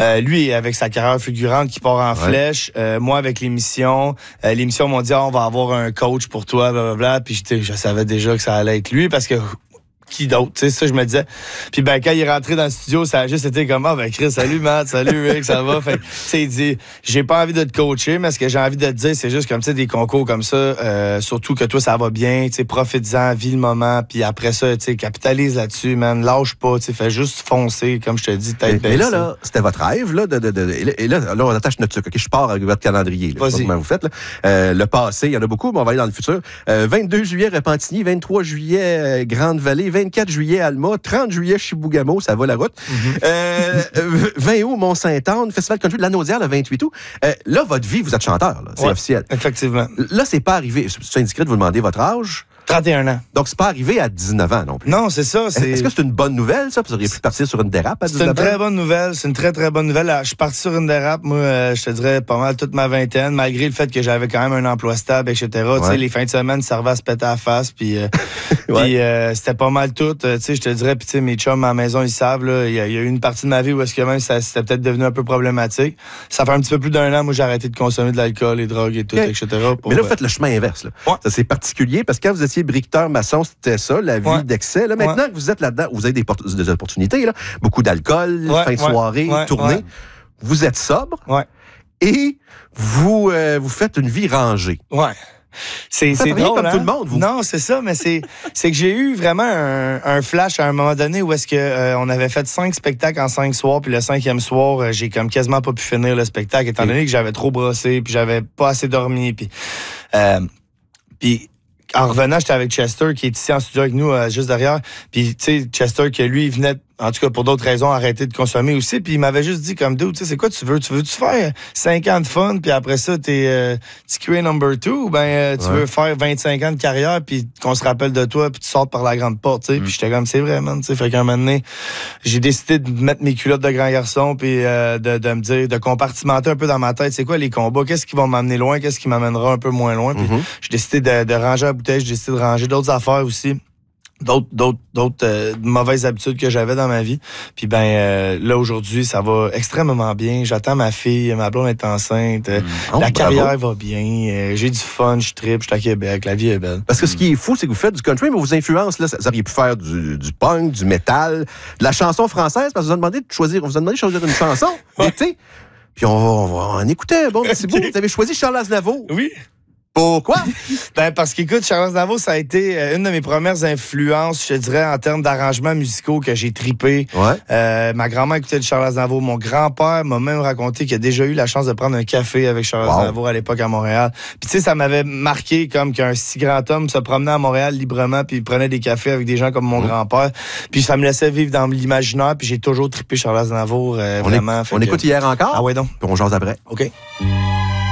Lui, avec sa carrière fulgurante qui part en flèche. Moi, avec l'émission. L'émission m'ont dit, on va avoir un coach pour toi, blablabla. Puis je savais déjà que ça allait être lui parce que... Qui d'autre, tu sais, ça, je me disais. Puis ben, quand il est rentré dans le studio, ça a juste été comme, Chris, salut Matt, salut Rick, ça va? Fait tu sais, il dit, j'ai pas envie de te coacher, mais ce que j'ai envie de te dire, c'est juste comme, tu sais, des concours comme ça, surtout que toi, ça va bien, tu sais, profite-en, vis le moment, puis après ça, tu sais, capitalise là-dessus, man, lâche pas, tu sais, fais juste foncer, comme je te dis, tête baissée. Mais là, c'était votre rêve, là, et là, on attache notre truc, OK, je pars avec votre calendrier, là, vas-y. comment vous faites, là. Le passé, il y en a beaucoup, mais on va aller dans le futur. 22 juillet, Repentigny, 23 juillet, Grande-Vallée, 24 juillet, Alma, 30 juillet, Chibougamau, ça va la route. 20 août, Mont-Saint-Anne, Festival Country de l'Anaudière, le 28 août. Là, votre vie, vous êtes chanteur, là, c'est officiel. Effectivement. Là, c'est pas arrivé. C'est indiscret de vous demander votre âge? 31 ans. Donc, c'est pas arrivé à 19 ans non plus. Non, c'est ça. Est-ce que c'est une bonne nouvelle, ça? Vous auriez pu partir sur une dérape à 19 ans? C'est une très bonne nouvelle. C'est une très, très bonne nouvelle. Je suis parti sur une dérape, moi, je te dirais, pas mal toute ma vingtaine, malgré le fait que j'avais quand même un emploi stable, etc. Tu sais, les fins de semaine servaient à se péter à la face, puis c'était pas mal tout. Tu sais, je te dirais, puis tu sais, mes chums à la maison, ils savent, là, il y a eu une partie de ma vie où est-ce que même c'était peut-être devenu un peu problématique. Ça fait un petit peu plus d'un an, moi, j'ai arrêté de consommer de l'alcool, les drogues et tout, etc. Mais là, vous faites le chemin inverse, là. Ça, c'est particulier, parce que quand vous étiez briqueteur maçon, c'était ça, la vie d'excès. Là, maintenant que vous êtes là-dedans, vous avez des opportunités, là, beaucoup d'alcool, fin de soirée, tournée. Vous êtes sobre et vous faites une vie rangée. Ouais. C'est drôle, comme tout le monde, vous. Non, c'est ça, mais c'est que j'ai eu vraiment un flash à un moment donné où est-ce que on avait fait 5 spectacles en 5 soirs, puis le 5e soir, j'ai comme quasiment pas pu finir le spectacle, étant donné que j'avais trop brossé, puis j'avais pas assez dormi, puis en revenant, j'étais avec Chester, qui est ici en studio avec nous, juste derrière. Puis, tu sais, Chester, que lui, il venait, en tout cas, pour d'autres raisons, arrêter de consommer aussi. Puis, il m'avait juste dit, comme, dude, tu sais, c'est quoi tu veux? Tu veux-tu faire 5 ans de fun, puis après ça, t'es TQA number 2, ou ben tu veux faire 25 ans de carrière, puis qu'on se rappelle de toi, puis tu sors par la grande porte, tu sais. Puis, j'étais comme, c'est vrai, man, tu sais. Fait qu'à un moment donné, j'ai décidé de mettre mes culottes de grand garçon, puis de me dire, de compartimenter un peu dans ma tête, c'est quoi les combats? Qu'est-ce qui va m'amener loin? Qu'est-ce qui m'amènera un peu moins loin? Puis, j'ai décidé de ranger la bouteille, j'ai décidé de ranger d'autres affaires aussi. D'autres mauvaises habitudes que j'avais dans ma vie. Puis là, aujourd'hui, ça va extrêmement bien. J'attends ma fille, ma blonde est enceinte. La carrière va bien. J'ai du fun, je tripe, je suis à Québec. La vie est belle. Parce que ce qui est fou, c'est que vous faites du country, mais vos influences, là, vous auriez pu faire du punk, du métal, de la chanson française, parce que vous avez demandé de choisir une chanson, d'été. Puis on va en écouter un bon petit bout. Vous avez choisi Charles Aznavour. Oui. Pourquoi? Parce qu'écoute, Charles Aznavour, ça a été une de mes premières influences, je te dirais, en termes d'arrangements musicaux que j'ai trippé. Ma grand-mère écoutait de Charles Aznavour. Mon grand-père m'a même raconté qu'il a déjà eu la chance de prendre un café avec Charles Aznavour à l'époque à Montréal. Puis tu sais, ça m'avait marqué comme qu'un si grand homme se promenait à Montréal librement puis il prenait des cafés avec des gens comme mon grand-père. Puis ça me laissait vivre dans l'imaginaire. Puis j'ai toujours trippé Charles Aznavour, vraiment. On écoute hier encore? Ah ouais donc. Puis on jase après. OK.